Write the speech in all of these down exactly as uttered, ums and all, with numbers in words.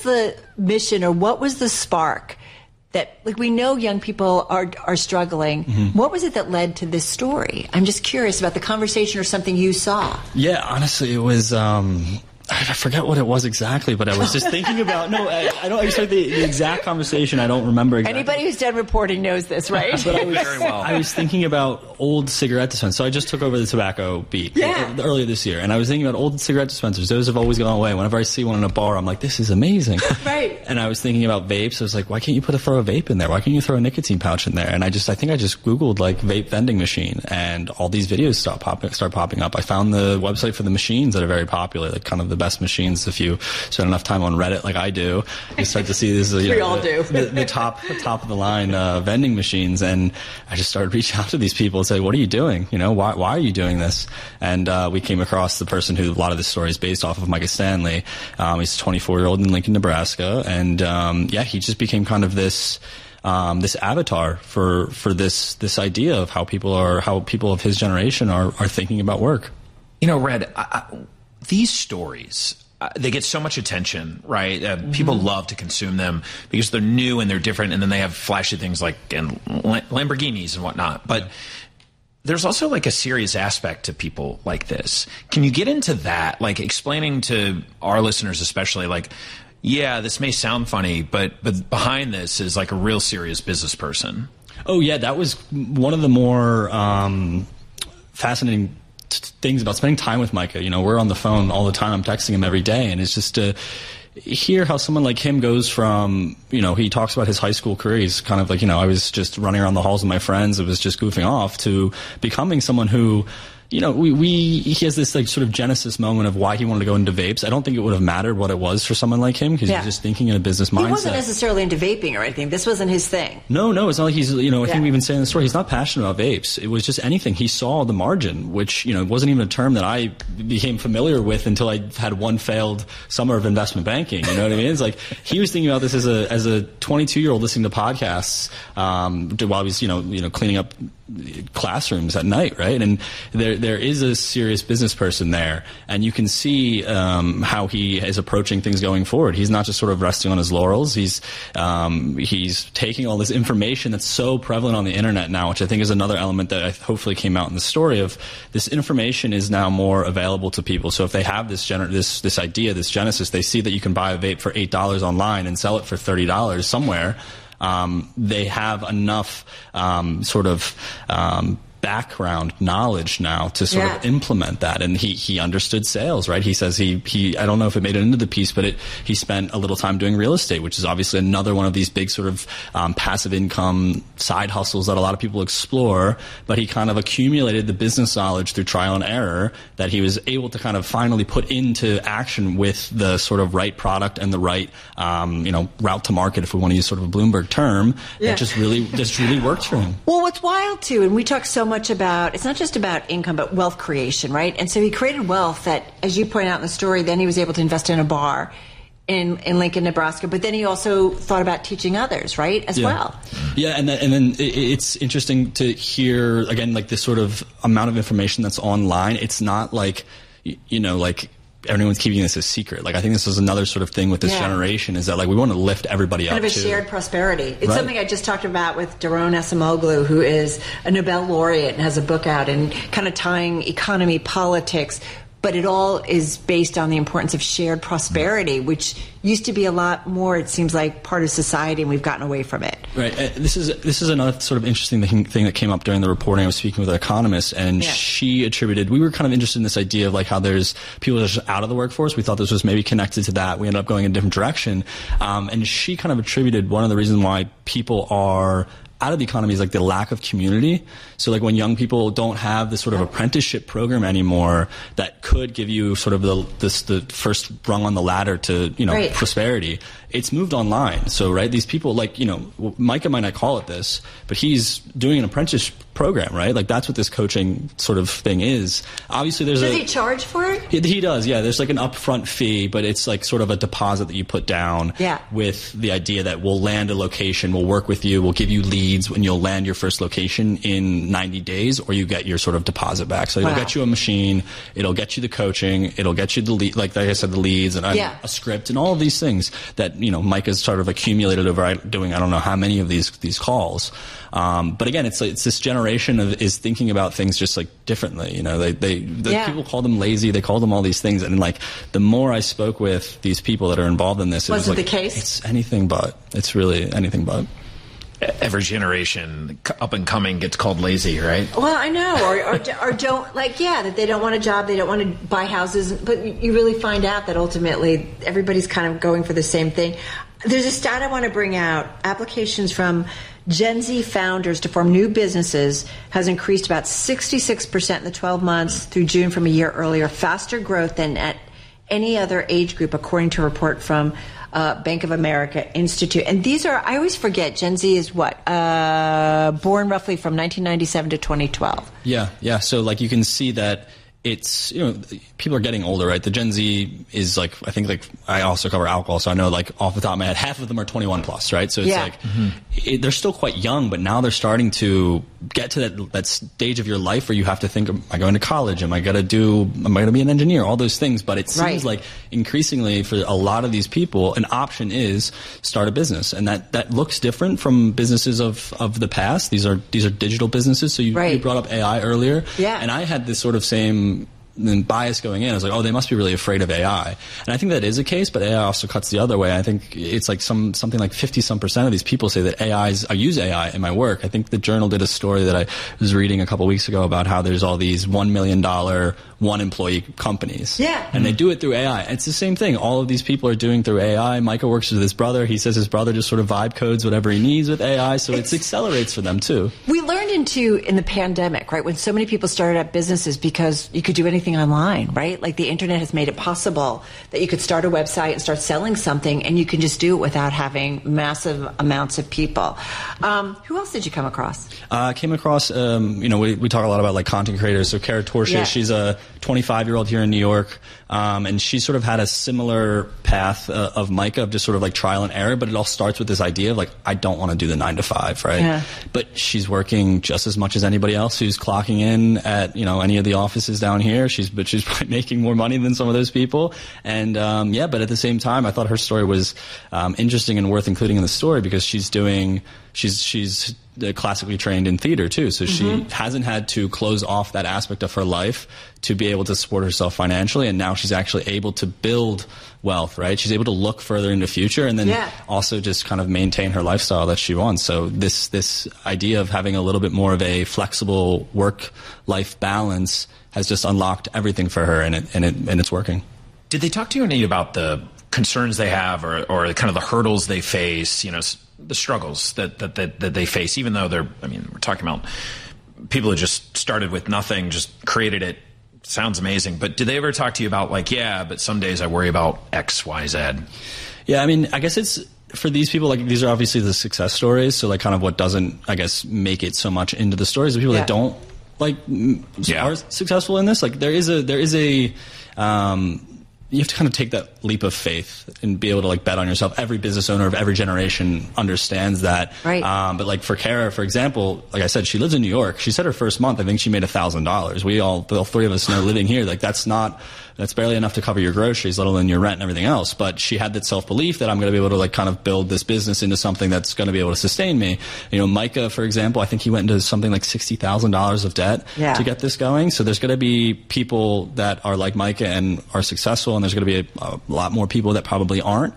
the mission, or what was the spark that, like, we know young people are are struggling. Mm-hmm. What was it that led to this story? I'm just curious about the conversation or something you saw. Yeah, honestly, it was, um, I forget what it was exactly, but I was just thinking about, no, I, I don't, I just like the, the exact conversation. I don't remember exactly. Anybody who's done reporting knows this, right? But I was, very well. I was thinking about old cigarette dispensers. So I just took over the tobacco beat yeah. earlier this year, and I was thinking about old cigarette dispensers. Those have always gone away. Whenever I see one in a bar, I'm like, this is amazing. Right. And I was thinking about vapes. I was like, why can't you put a throw a vape in there? Why can't you throw a nicotine pouch in there? And I just, I think I just Googled like vape vending machine, and all these videos start popping, start popping up. I found the website for the machines that are very popular, like kind of the best machines. If you spend enough time on Reddit like I do, you start to see this. You we know, all the, do. the, the top, top of the line uh, vending machines, and I just started reaching out to these people and say, "What are you doing? You know, why, why are you doing this?" And uh, we came across the person who a lot of this story is based off of, Micah Stanley. Um, he's a twenty-four year old in Lincoln, Nebraska, and um, yeah, he just became kind of this. Um, this avatar for, for this this idea of how people are how people of his generation are, are thinking about work. You know, Red, I, I, these stories, uh, they get so much attention, right? Uh, mm-hmm. People love to consume them because they're new and they're different, and then they have flashy things like and Lamborghinis and whatnot. But there's also like a serious aspect to people like this. Can you get into that, like explaining to our listeners especially, like, yeah, this may sound funny, but but behind this is like a real serious business person. Oh, yeah, that was one of the more um, fascinating t- things about spending time with Micah. You know, we're on the phone all the time. I'm texting him every day, and it's just to hear how someone like him goes from, you know, he talks about his high school career. He's kind of like, you know, I was just running around the halls with my friends. It was just goofing off, to becoming someone who, you know, we, we, he has this like sort of genesis moment of why he wanted to go into vapes. I don't think it would have mattered what it was for someone like him, because yeah. he was just thinking in a business mindset. He wasn't necessarily into vaping or anything. This wasn't his thing. No, no, it's not like he's, you know, I yeah. think we even say in the story, he's not passionate about vapes. It was just anything. He saw the margin, which, you know, wasn't even a term that I became familiar with until I had one failed summer of investment banking. You know what I mean? It's like, he was thinking about this as a, as a twenty-two year old listening to podcasts, um, while he's, you know, you know, cleaning up classrooms at night, right? And there there is a serious business person there, and you can see um, how he is approaching things going forward. He's not just sort of resting on his laurels. He's um, he's taking all this information that's so prevalent on the internet now, which I think is another element that I hopefully came out in the story of. This information is now more available to people. So if they have this gener- this this idea, this genesis, they see that you can buy a vape for eight dollars online and sell it for thirty dollars somewhere. Um, they have enough um, sort of um, background knowledge now to sort yeah. of implement that. And he, he understood sales, right? He says he, he, I don't know if it made it into the piece, but it, he spent a little time doing real estate, which is obviously another one of these big sort of um, passive income side hustles that a lot of people explore. But he kind of accumulated the business knowledge through trial and error that he was able to kind of finally put into action with the sort of right product and the right, um, you know, route to market, if we want to use sort of a Bloomberg term, yeah. that just really, just really worked for him. Well, what's wild too, and we talk so much about, it's not just about income, but wealth creation, right? And so he created wealth that, as you point out in the story, then he was able to invest in a bar in, in Lincoln, Nebraska, but then he also thought about teaching others, right, as yeah. well. Yeah, and then, and then it's interesting to hear, again, like this sort of amount of information that's online. It's not like, you know, like, everyone's keeping this a secret. Like, I think this is another sort of thing with this yeah. generation, is that like we want to lift everybody kind up. Kind of a too. shared prosperity. It's right. something I just talked about with Daron Acemoglu, who is a Nobel laureate and has a book out, and kind of tying economy, politics, but it all is based on the importance of shared prosperity, which used to be a lot more, it seems like, part of society, and we've gotten away from it. Right. Uh, this is this is another sort of interesting thing, thing that came up during the reporting. I was speaking with an economist, and yeah. she attributed, we were kind of interested in this idea of like how there's people that are just out of the workforce. We thought this was maybe connected to that. We ended up going in a different direction. Um, and she kind of attributed one of the reasons why people are out of the economy is like the lack of community. So like when young people don't have this sort of apprenticeship program anymore that could give you sort of the this the first rung on the ladder to, you know, right. prosperity, it's moved online. So, right, these people, like, you know, Micah might not call it this, but he's doing an apprenticeship program, right? Like that's what this coaching sort of thing is. Obviously, there's does a. Does he charge for it? He, he does, yeah. There's like an upfront fee, but it's like sort of a deposit that you put down. Yeah. With the idea that we'll land a location, we'll work with you, we'll give you leads when you'll land your first location in ninety days, or you get your sort of deposit back. So it'll wow. get you a machine, it'll get you the coaching, it'll get you the lead, like, like I said, the leads and yeah. a, a script and all of these things that you know Mike has sort of accumulated over doing I don't know how many of these these calls. Um, but again, it's it's this generation of is thinking about things just like differently. You know, they they the yeah. people call them lazy, they call them all these things, and like the more I spoke with these people that are involved in this, it was was it like, the case? It's anything but. It's really anything but. Every generation up and coming gets called lazy, right? Well, I know, or, or or don't like yeah that they don't want a job, they don't want to buy houses, but you really find out that ultimately everybody's kind of going for the same thing. There's a stat I want to bring out. Applications from Gen Z founders to form new businesses has increased about sixty-six percent in the twelve months through June from a year earlier, faster growth than at any other age group, according to a report from uh, Bank of America Institute. And these are, I always forget, Gen Z is what? Uh, born roughly from nineteen ninety-seven to twenty twelve. Yeah, yeah. So like you can see that it's, you know, people are getting older, right? The Gen Z is like, I think like, I also cover alcohol, so I know like off the top of my head, half of them are twenty-one plus, right? So it's yeah. like, mm-hmm. it, they're still quite young, but now they're starting to get to that, that stage of your life where you have to think, am I going to college? Am I going to do, am I going to be an engineer? All those things. But it seems right. like increasingly for a lot of these people, an option is start a business. And that, that looks different from businesses of, of the past. These are, these are digital businesses. So you, right. you brought up A I earlier. Yeah. And I had this sort of same, then bias going in. I was like, oh, they must be really afraid of A I. And I think that is a case, but A I also cuts the other way. I think it's like some something like fifty some percent of these people say that A I's, I use A I in my work. I think the Journal did a story that I was reading a couple weeks ago about how there's all these one million dollars one employee companies. Yeah. And they do it through A I. It's the same thing. All of these people are doing through A I. Micah works with his brother. He says his brother just sort of vibe codes whatever he needs with A I. So it's, it accelerates for them too. We learned into in the pandemic, right, when so many people started up businesses because you could do anything online, right? Like the internet has made it possible that you could start a website and start selling something and you can just do it without having massive amounts of people. Um, who else did you come across? I uh, came across, um, you know, we, we talk a lot about like content creators. So Kara Torsia, yeah. she's a twenty-five year old here in New York. Um, and she sort of had a similar path uh, of Micah, of just sort of like trial and error, but it all starts with this idea of like, I don't want to do the nine to five, right? Yeah. But she's working just as much as anybody else who's clocking in at, you know, any of the offices down here. She's, but she's probably making more money than some of those people. And, um, yeah, but at the same time, I thought her story was, um, interesting and worth including in the story because she's doing, she's, she's, classically trained in theater too, so mm-hmm. she hasn't had to close off that aspect of her life to be able to support herself financially, and now she's actually able to build wealth, right? She's able to look further into the future and then yeah. also just kind of maintain her lifestyle that she wants. So this this idea of having a little bit more of a flexible work-life balance has just unlocked everything for her, and it, and it and it's working. Did they talk to you any about the concerns they have or, or kind of the hurdles they face, you know, the struggles that, that, that, that they face, even though they're, I mean, we're talking about people who just started with nothing, just created it. Sounds amazing. But did they ever talk to you about like, yeah, but some days I worry about X, Y, Z? Yeah, I mean, I guess it's, for these people, like these are obviously the success stories. So like kind of what doesn't, I guess, make it so much into the stories of people yeah. that don't like yeah. are successful in this. Like there is a, there is a, um, you have to kind of take that leap of faith and be able to like bet on yourself. Every business owner of every generation understands that. Right. Um, but like for Kara, for example, like I said, she lives in New York. She said her first month, I think she made a thousand dollars. We all, all three of us know living here, like that's not, that's barely enough to cover your groceries, let alone your rent and everything else. But she had that self-belief that I'm going to be able to like kind of build this business into something that's going to be able to sustain me. You know, Micah, for example, I think he went into something like sixty thousand dollars of debt yeah. to get this going. So there's going to be people that are like Micah and are successful, and there's going to be a, a lot more people that probably aren't.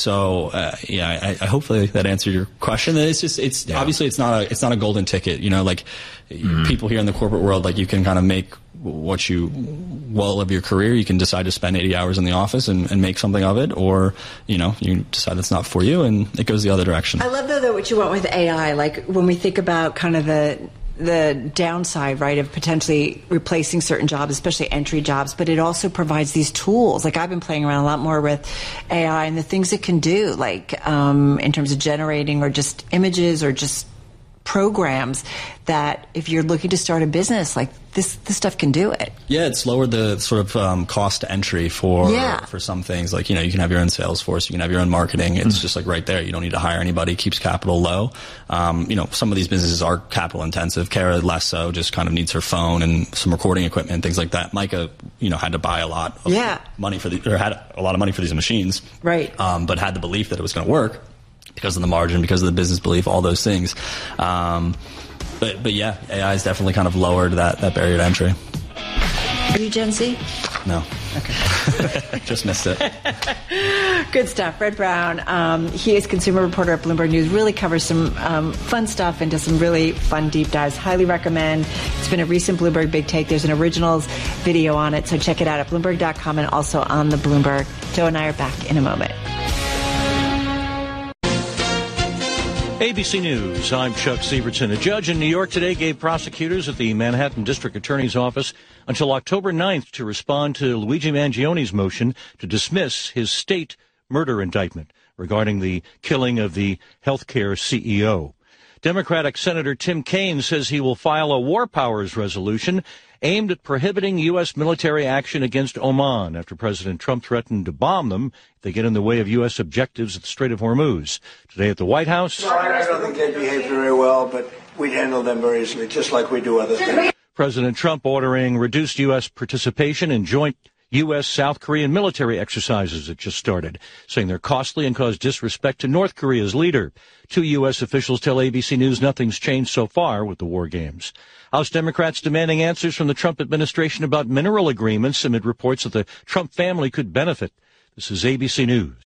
So uh, yeah, I, I hopefully that answered your question. It's just, it's yeah. obviously it's not a, it's not a golden ticket. You know, like mm-hmm. people here in the corporate world, like you can kind of make what you well of your career. You can decide to spend eighty hours in the office and, and make something of it, or you know, you decide it's not for you and it goes the other direction. I love though that what you want with A I, like when we think about kind of the the downside, right, of potentially replacing certain jobs, especially entry jobs, but it also provides these tools. Like I've been playing around a lot more with A I and the things it can do, like um, in terms of generating or just images or just programs that if you're looking to start a business, like this, this stuff can do it. Yeah, it's lowered the sort of um, cost to entry for yeah. for some things. Like, you know, you can have your own sales force, you can have your own marketing. It's mm-hmm. just like right there. You don't need to hire anybody. Keeps capital low. Um, you know, some of these businesses are capital intensive. Kara less so, just kind of needs her phone and some recording equipment, things like that. Micah, you know, had to buy a lot of yeah. money for the, or had a lot of money for these machines. Right. Um, but had the belief that it was going to work because of the margin, because of the business belief, all those things. Um, but, but yeah, A I has definitely kind of lowered that, that barrier to entry. Are you Gen Z? No. Okay. Just missed it. Good stuff. Fred Brown, um, he is consumer reporter at Bloomberg News, really covers some um, fun stuff and does some really fun deep dives. Highly recommend. It's been a recent Bloomberg Big Take. There's an originals video on it, so check it out at Bloomberg dot com and also on the Bloomberg. Joe and I are back in a moment. A B C News, I'm Chuck Sievertson. A judge in New York today gave prosecutors at the Manhattan District Attorney's Office until October ninth to respond to Luigi Mangioni's motion to dismiss his state murder indictment regarding the killing of the healthcare C E O. Democratic Senator Tim Kaine says he will file a war powers resolution aimed at prohibiting U S military action against Oman after President Trump threatened to bomb them if they get in the way of U S objectives at the Strait of Hormuz. Today at the White House. No, I don't think they behaved very well, but we'd handle them very easily, just like we do other things. President Trump ordering reduced U S participation in joint U S South Korean military exercises that just started, saying they're costly and cause disrespect to North Korea's leader. Two U S officials tell A B C News nothing's changed so far with the war games. House Democrats demanding answers from the Trump administration about mineral agreements amid reports that the Trump family could benefit. This is A B C News.